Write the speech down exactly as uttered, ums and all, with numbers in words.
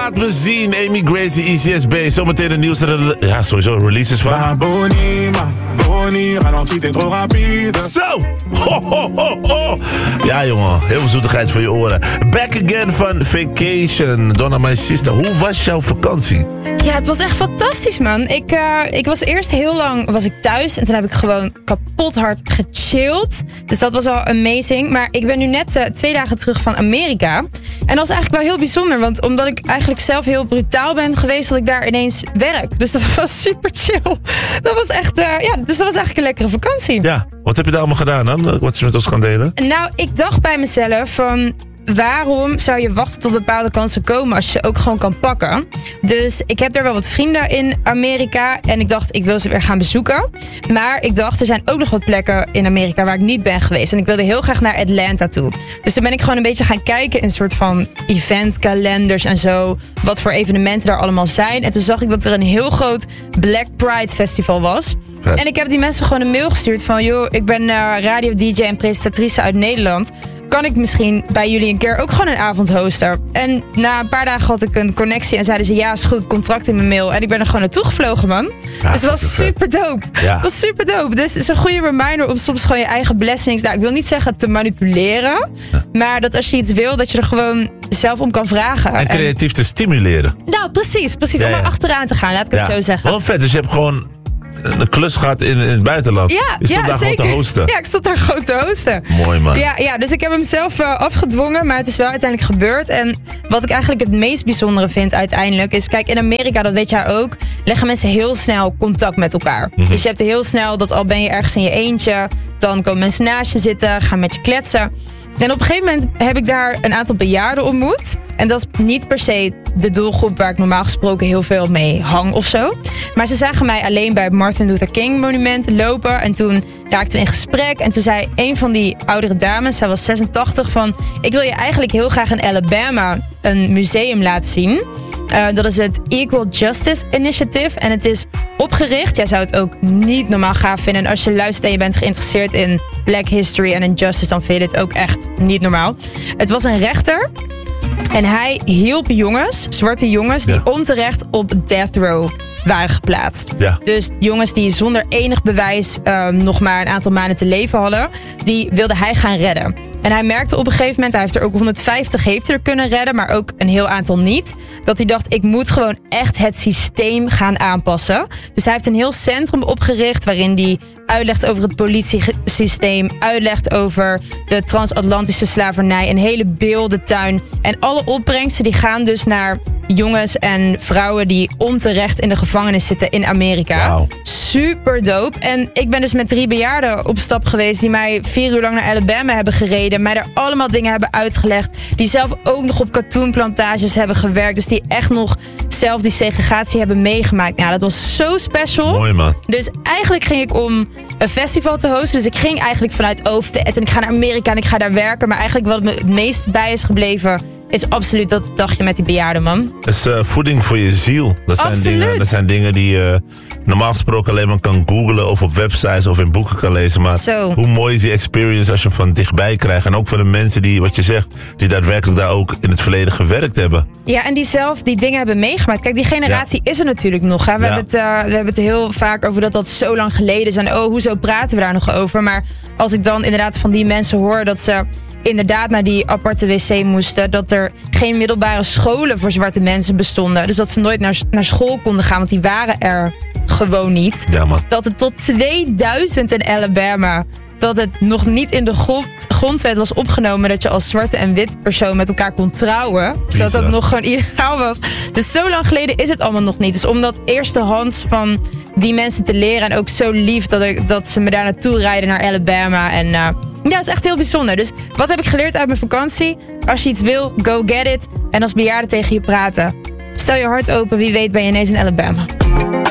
Laat me zien, Amy Gracie, E C S B. Zometeen de nieuwste rele- ja, sowieso releases van... Ma Bonnie, ma Bonnie, ralenti, t'es trop rapide. Zo! Ho, ho, ho, ho. Ja, jongen, heel veel zoetigheid voor je oren. Back again van Vacation, Donna My Sister. Hoe was jouw vakantie? Ja, het was echt fantastisch, man. Ik, uh, ik was eerst heel lang was ik thuis en toen heb ik gewoon kapot hard gechilled. Dus dat was al amazing. Maar ik ben nu net uh, twee dagen terug van Amerika. En dat was eigenlijk wel heel bijzonder, want omdat ik eigenlijk zelf heel brutaal ben geweest, dat ik daar ineens werk. Dus dat was super chill. Dat was echt, uh, ja, dus dat was eigenlijk een lekkere vakantie. Ja, wat heb je daar allemaal gedaan dan? Wat je met ons gaan delen? Nou, ik dacht bij mezelf van... waarom zou je wachten tot bepaalde kansen komen als je ze ook gewoon kan pakken? Dus ik heb daar wel wat vrienden in Amerika en ik dacht, ik wil ze weer gaan bezoeken. Maar ik dacht, er zijn ook nog wat plekken in Amerika waar ik niet ben geweest. En ik wilde heel graag naar Atlanta toe. Dus toen ben ik gewoon een beetje gaan kijken in een soort van eventkalenders en zo. Wat voor evenementen daar allemaal zijn. En toen zag ik dat er een heel groot Black Pride Festival was. Vet. En ik heb die mensen gewoon een mail gestuurd van... joh, ik ben uh, radio-D J en presentatrice uit Nederland. Kan ik misschien bij jullie een keer ook gewoon een avond hosten? En na een paar dagen had ik een connectie en zeiden ze... ja, is goed, contract in mijn mail. En ik ben er gewoon naartoe gevlogen, man. Ja, dus het was super dope. Ja. Het was super dope. Dus het is een goede reminder om soms gewoon je eigen blessings... nou, ik wil niet zeggen te manipuleren... Ja. maar dat als je iets wil, dat je er gewoon zelf om kan vragen. En creatief en, te stimuleren. Nou, precies. precies ja, ja. Om er achteraan te gaan, laat ik ja. het zo zeggen. Wel vet, dus je hebt gewoon... een klus gaat in, in het buitenland. Ja, je stond ja, daar zeker. gewoon te hosten. Ja, ik stond daar gewoon te hosten. Mooi, man. Ja, ja, dus ik heb hem zelf uh, afgedwongen, maar het is wel uiteindelijk gebeurd. En wat ik eigenlijk het meest bijzondere vind uiteindelijk is... kijk, in Amerika, dat weet jij ook... leggen mensen heel snel contact met elkaar. Mm-hmm. Dus je hebt heel snel dat al ben je ergens in je eentje... dan komen mensen naast je zitten, gaan met je kletsen... En op een gegeven moment heb ik daar een aantal bejaarden ontmoet. En dat is niet per se de doelgroep waar ik normaal gesproken heel veel mee hang of zo. Maar ze zagen mij alleen bij het Martin Luther King monument lopen. En toen raakten we in gesprek. En toen zei een van die oudere dames, zij was zesentachtig, van... ik wil je eigenlijk heel graag in Alabama een museum laten zien. Uh, dat is het Equal Justice Initiative. En het is opgericht. Jij zou het ook niet normaal gaaf vinden. En als je luistert en je bent geïnteresseerd in Black History en in Justice... dan vind je dit ook echt niet normaal. Het was een rechter. En hij hielp jongens, zwarte jongens... die ja. onterecht op death row waren geplaatst. Ja. Dus jongens die zonder enig bewijs uh, nog maar een aantal maanden te leven hadden... die wilde hij gaan redden. En hij merkte op een gegeven moment... hij heeft er ook honderdvijftig heeft er kunnen redden... maar ook een heel aantal niet. Dat hij dacht, ik moet gewoon echt het systeem gaan aanpassen. Dus hij heeft een heel centrum opgericht... waarin hij uitlegt over het politiesysteem... uitlegt over de transatlantische slavernij... een hele beeldentuin. En alle opbrengsten die gaan dus naar jongens en vrouwen... die onterecht in de gevangenis zitten in Amerika. Wow. Super dope. En ik ben dus met drie bejaarden op stap geweest... die mij vier uur lang naar Alabama hebben gereden... mij daar allemaal dingen hebben uitgelegd... die zelf ook nog op katoenplantages hebben gewerkt... dus die echt nog zelf die segregatie hebben meegemaakt. Nou, dat was zo special. Mooi, man. Dus eigenlijk ging ik om een festival te hosten. Dus ik ging eigenlijk vanuit Overvet en ik ga naar Amerika en ik ga daar werken. Maar eigenlijk wat me het meest bij is gebleven... is absoluut dat dagje met die bejaarden, man. Dat is uh, voeding voor je ziel. Dat zijn, dingen, dat zijn dingen die je uh, normaal gesproken alleen maar kan googlen... of op websites of in boeken kan lezen. Maar Zo. hoe mooi is die experience als je hem van dichtbij krijgt. En ook voor de mensen die, wat je zegt... die daadwerkelijk daar ook in het verleden gewerkt hebben. Ja, en die zelf die dingen hebben meegemaakt. Kijk, die generatie ja. is er natuurlijk nog. Hè? We, ja. hebben het, uh, we hebben het heel vaak over dat dat zo lang geleden is. En oh, hoezo praten we daar nog over? Maar als ik dan inderdaad van die mensen hoor... dat ze inderdaad naar die aparte wc moesten... dat er geen middelbare scholen voor zwarte mensen bestonden. Dus dat ze nooit naar, naar school konden gaan... want die waren er gewoon niet. Ja, man. Dat het tot tweeduizend in Alabama... dat het nog niet in de grond, grondwet was opgenomen... dat je als zwarte en wit persoon met elkaar kon trouwen. Dus dat dat nog gewoon illegaal was. Dus zo lang geleden is het allemaal nog niet. Dus om dat eerstehands van die mensen te leren... en ook zo lief dat, ik, dat ze me daar naartoe rijden naar Alabama... en uh, ja, dat is echt heel bijzonder. Dus wat heb ik geleerd uit mijn vakantie? Als je iets wil, go get it. En als bejaarden tegen je praten. Stel je hart open, wie weet ben je ineens in Alabama.